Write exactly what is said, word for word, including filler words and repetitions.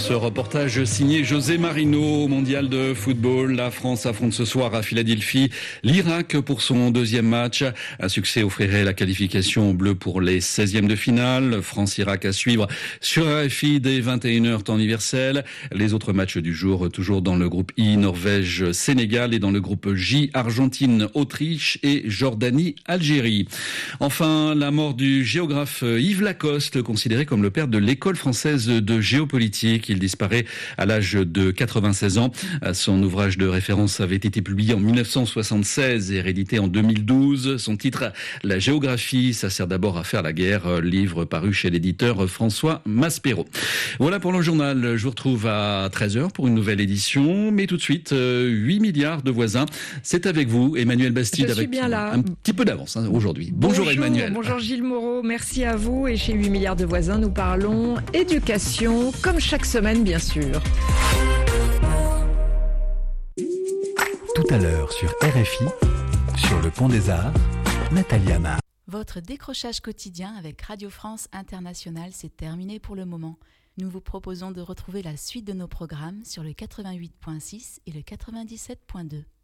Ce reportage signé José Marino au mondial de football. La France affronte ce soir à Philadelphie l'Irak pour son deuxième match. Un succès offrirait la qualification bleue pour les seizièmes de finale. France-Irak à suivre sur R F I dès vingt et une heures temps universel. Les autres matchs du jour, toujours dans le groupe I, Norvège-Sénégal, et dans le groupe J, Argentine-Autriche et Jordanie-Algérie. Enfin, la mort du géographe Yves Lacoste, considéré comme le père de l'école française de géopolitique. Il disparaît à l'âge de quatre-vingt-seize ans. Son ouvrage de référence avait été publié en mille neuf cent soixante-seize et réédité en deux mille douze. Son titre, La géographie, ça sert d'abord à faire la guerre, livre paru chez l'éditeur François Maspero. Voilà pour le journal. Je vous retrouve à treize heures pour une nouvelle édition. Mais tout de suite, huit milliards de voisins. C'est avec vous, Emmanuel Bastide, avec bien là. un petit peu d'avance hein, aujourd'hui. Bonjour, bonjour Emmanuel. Bonjour Gilles Moreau, merci à vous. Et chez huit milliards de voisins, nous parlons éducation, comme chaque semaine bien sûr. Tout à l'heure sur R F I, sur le Pont des Arts, Nathalie Amar. Votre décrochage quotidien avec Radio France Internationale, c'est terminé pour le moment. Nous vous proposons de retrouver la suite de nos programmes sur le quatre-vingt-huit virgule six et le quatre-vingt-dix-sept virgule deux.